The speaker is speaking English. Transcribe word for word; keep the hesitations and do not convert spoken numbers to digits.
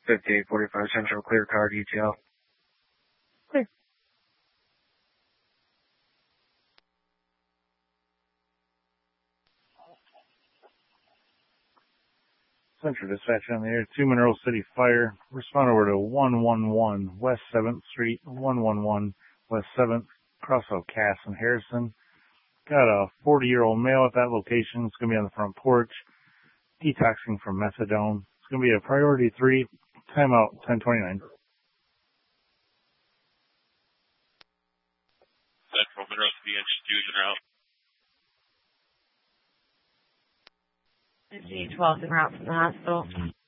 fifty-eight forty-five Central, clear car detail. Clear. Central Dispatch on the air, two Monroe City Fire. Respond over to one one one West seventh Street, one one one West seventh, Crossville, Cass, and Harrison. Got a forty-year-old male at that location. It's going to be on the front porch, detoxing from methadone. It's going to be a priority three, timeout ten twenty-nine. Central Monroe City Institution route. fifty-eight twelve en route from the hospital.